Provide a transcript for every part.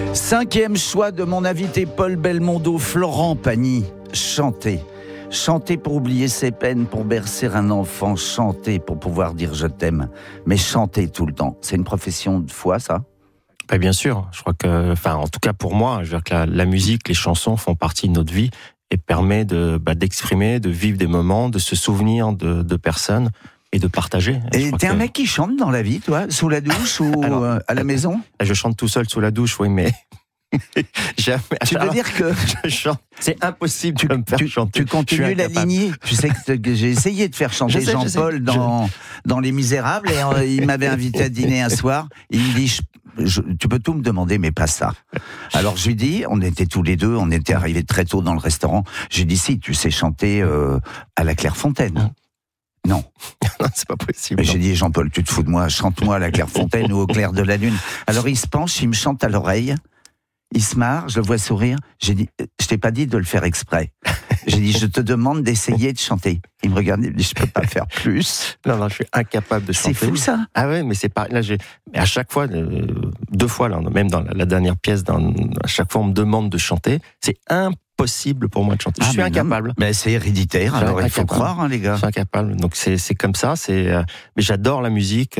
5e choix de mon invité Paul Belmondo, Florent Pagny. Chanter. Chanter pour oublier ses peines, pour bercer un enfant. Chanter pour pouvoir dire je t'aime. Mais chanter tout le temps. C'est une profession de foi, ça ? Ben bien sûr. Je crois que, en tout cas pour moi, je veux dire que la musique, les chansons font partie de notre vie et permet d'exprimer, de vivre des moments, de se souvenir de personnes et de partager. Et t'es un mec qui chante dans la vie, toi, sous la douche ou à la maison ? Je chante tout seul sous la douche, oui, mais jamais. Tu veux dire que je chante. C'est impossible de me faire chanter. Tu continues la lignée. Tu sais que j'ai essayé de faire chanter Jean-Paul dans Les Misérables et il m'avait invité à dîner un soir. Il me dit tu peux tout me demander, mais pas ça. Alors je lui dis, on était tous les deux, on était arrivés très tôt dans le restaurant. J'ai dit si, tu sais chanter à la Clairefontaine. Non. Non, c'est pas possible. Mais j'ai dit, Jean-Paul, tu te fous de moi, chante-moi à la Clairefontaine ou au clair de la lune. Alors il se penche, il me chante à l'oreille, il se marre, je le vois sourire. J'ai dit, je t'ai pas dit de le faire exprès. J'ai dit, je te demande d'essayer de chanter. Il me regarde, il me dit, je peux pas faire plus. Non, je suis incapable de chanter. C'est fou ça. Ah ouais, mais c'est pas. Là, à chaque fois, 2 fois, là, même dans la dernière pièce, à chaque fois, on me demande de chanter. C'est impossible pour moi de chanter. Je suis incapable. Mais c'est héréditaire, alors il faut croire, les gars. Je suis incapable. Donc c'est comme ça. Mais j'adore la musique.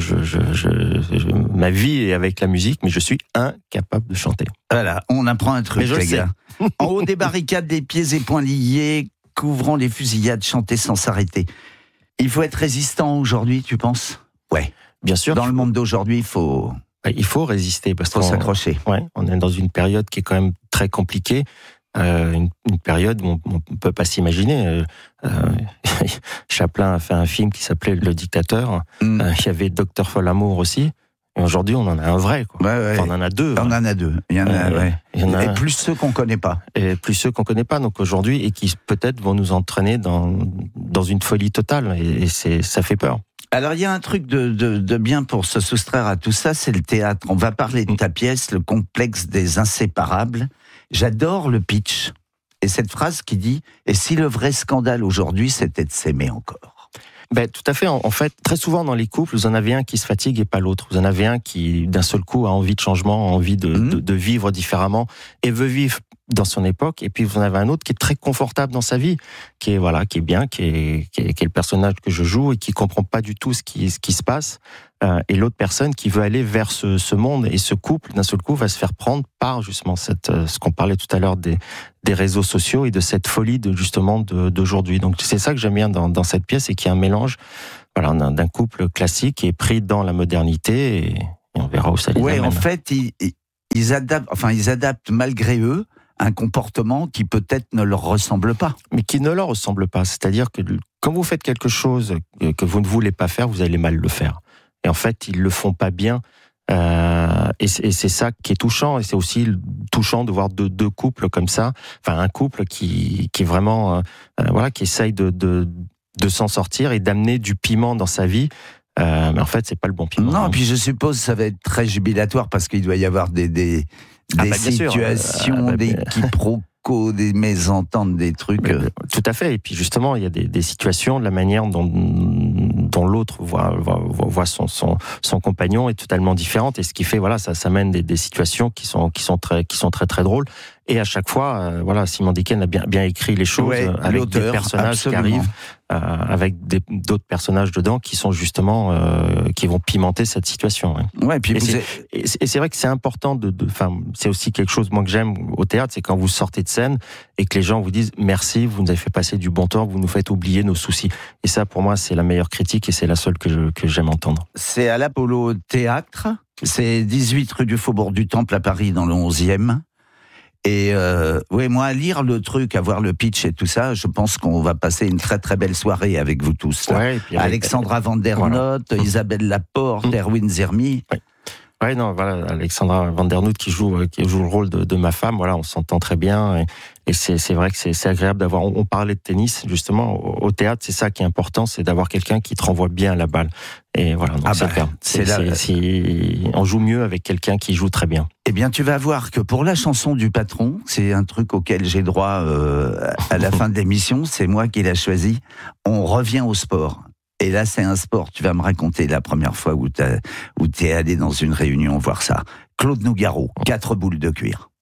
Ma vie est avec la musique, mais je suis incapable de chanter. Voilà, on apprend un truc, les gars. En haut des barricades, des pieds et poings liés, couvrant les fusillades, chanter sans s'arrêter. Il faut être résistant aujourd'hui, tu penses ? Ouais. Bien sûr. Dans le monde d'aujourd'hui, il faut résister parce faut s'accrocher. Ouais, on est dans une période qui est quand même très compliquée. Une période où on ne peut pas s'imaginer. Chaplin a fait un film qui s'appelait Le Dictateur. Il y avait Docteur Folamour aussi. Et aujourd'hui, on en a un vrai. Quoi. Ouais. Enfin, on en a 2. On en a 2. Il y en a, ouais. Et plus ceux qu'on connaît pas. Et plus ceux qu'on connaît pas. Donc aujourd'hui, et qui peut-être vont nous entraîner dans une folie totale. Et ça fait peur. Alors, il y a un truc de bien pour se soustraire à tout ça, c'est le théâtre. On va parler de ta pièce, Le complexe des inséparables. J'adore le pitch. Et cette phrase qui dit « Et si le vrai scandale aujourd'hui, c'était de s'aimer encore ?» Tout à fait. En fait, très souvent dans les couples, vous en avez un qui se fatigue et pas l'autre. Vous en avez un qui, d'un seul coup, a envie de changement, a envie de vivre différemment et veut vivre dans son époque. Et puis, vous en avez un autre qui est très confortable dans sa vie, qui est bien, qui est le personnage que je joue et qui comprend pas du tout ce qui se passe. Et l'autre personne qui veut aller vers ce monde. Et ce couple, d'un seul coup, va se faire prendre par justement ce qu'on parlait tout à l'heure des réseaux sociaux et de cette folie d'aujourd'hui. Donc c'est ça que j'aime bien dans cette pièce, et qu'il y a un mélange d'un couple classique qui est pris dans la modernité, et on verra où ça les amène. Oui, en fait, ils adaptent malgré eux un comportement qui peut-être ne leur ressemble pas. Mais qui ne leur ressemble pas. C'est-à-dire que quand vous faites quelque chose que vous ne voulez pas faire, vous allez mal le faire. Et en fait, ils le font pas bien. Et c'est ça qui est touchant. Et c'est aussi touchant de voir deux couples comme ça. Enfin, un couple qui est vraiment, qui essaye de s'en sortir et d'amener du piment dans sa vie. Mais en fait, c'est pas le bon piment. Non, puis je suppose que ça va être très jubilatoire parce qu'il doit y avoir des situations, des quiproquos, des mésententes, des trucs. Tout à fait. Et puis justement, il y a des situations, de la manière dont l'autre voit son compagnon est totalement différente. Et ce qui fait, ça mène des situations qui sont très très drôles. Et à chaque fois, Simon Dequesne a bien écrit les choses, avec des personnages qui arrivent, avec d'autres personnages dedans qui sont justement qui vont pimenter cette situation. Ouais, puis et c'est vrai que c'est important c'est aussi quelque chose moi que j'aime au théâtre, c'est quand vous sortez de scène et que les gens vous disent merci, vous nous avez fait passer du bon temps, vous nous faites oublier nos soucis. Et ça, pour moi, c'est la meilleure critique et c'est la seule que j'aime entendre. C'est à l'Apollo Théâtre, c'est 18 rue du Faubourg du Temple à Paris, dans le 11e. Et moi, à lire le truc, à voir le pitch et tout ça, je pense qu'on va passer une très très belle soirée avec vous tous. Ouais, et puis Alexandra Vandernoot, Isabelle Laporte, Erwin Zermi. Alexandra Vandernoot qui joue le rôle de ma femme. On s'entend très bien. Et c'est vrai que c'est agréable d'avoir. On parlait de tennis justement au théâtre. C'est ça qui est important, c'est d'avoir quelqu'un qui te renvoie bien la balle. Et voilà. Donc on joue mieux avec quelqu'un qui joue très bien. Eh bien, tu vas voir que pour la chanson du patron, c'est un truc auquel j'ai droit à la fin de l'émission. C'est moi qui l'ai choisi. On revient au sport. Et là, c'est un sport. Tu vas me raconter la première fois où t'es allé dans une réunion voir ça. Claude Nougaro, 4 boules de cuir.